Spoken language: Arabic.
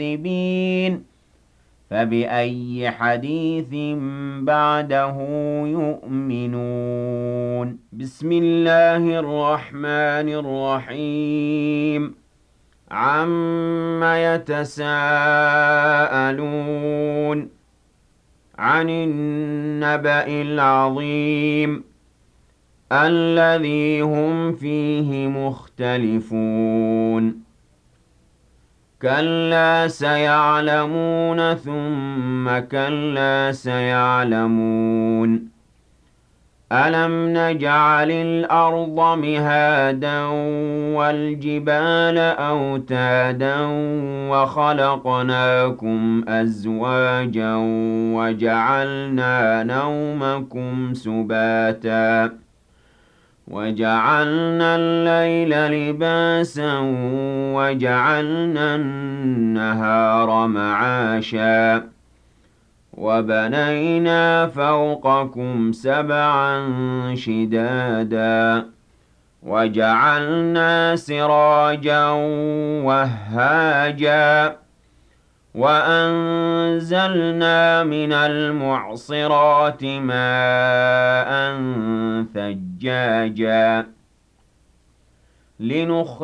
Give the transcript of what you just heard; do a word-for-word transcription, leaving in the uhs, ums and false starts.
الكاذبين فبأي حديث بعده يؤمنون بسم الله الرحمن الرحيم عم يتساءلون عن النبأ العظيم الذي هم فيه مختلفون كلا سيعلمون ثم كلا سيعلمون ألم نجعل الأرض مهادا والجبال أوتادا وخلقناكم أزواجا وجعلنا نومكم سباتا وجعلنا الليل لباسا وجعلنا النهار معاشا وبنينا فوقكم سبعا شدادا وجعلنا سراجا وهاجا وأنزلنا من المعصرات ماء ثجاجا لنخرج